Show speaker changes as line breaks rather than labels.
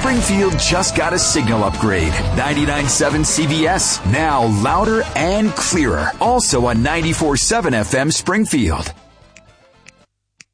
Springfield just got a signal upgrade. 99.7 CBS, now louder and clearer. Also on 94.7 FM Springfield.